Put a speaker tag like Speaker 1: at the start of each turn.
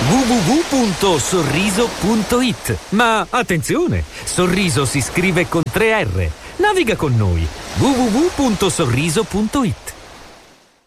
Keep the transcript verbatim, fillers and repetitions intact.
Speaker 1: w w w punto sorriso punto it. Ma attenzione, Sorriso si scrive con tre R. Naviga con noi. w w w punto sorriso punto it.